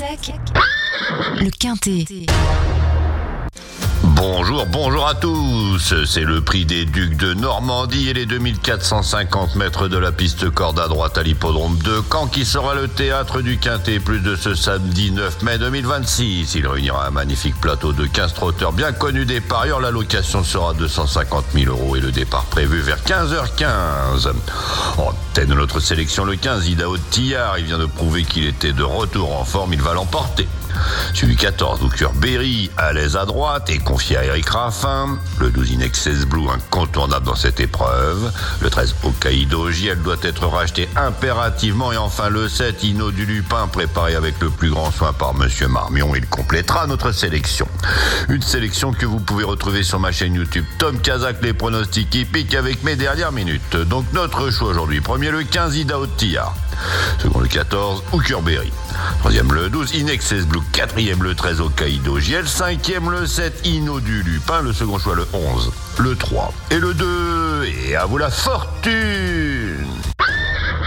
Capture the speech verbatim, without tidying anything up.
avec le Quintet. Bonjour, bonjour à tous. C'est le prix des Ducs de Normandie et les deux mille quatre cent cinquante mètres de la piste corde à droite à l'hippodrome de Caen qui sera le théâtre du Quintet plus de ce samedi neuf mai deux mille vingt-six. Il réunira un magnifique plateau de quinze trotteurs bien connus des parieurs. La location sera deux cent cinquante mille euros et le départ prévu vers quinze heures quinze. En tête de notre sélection, le quinze, Idaho de Tillard. Il vient de prouver qu'il était de retour en forme. Il va l'emporter. Suivi quatorze, Hooker Berry, à l'aise à droite et confié à Eric Raffin. Le douze, Inexcess Blue, incontournable dans cette épreuve. Le treize, Hokkaido J, elle doit être rachetée impérativement. Et enfin le sept, Inno du Lupin, préparé avec le plus grand soin par Monsieur Marmion. Il complétera notre sélection. Une sélection que vous pouvez retrouver sur ma chaîne YouTube Tom Kazak, les pronostics hippiques avec mes dernières minutes. Donc notre choix aujourd'hui. Premier, le quinze, Idaho de Tillard. Second, le quatorze, Hooker Berry. Troisième, le douze, Inexcess Blue. Quatrième, le treize, Hokkaido J L. Cinquième, le sept, Inno du Lupin. Le second choix, le onze, le trois et le deux. Et à vous la fortune!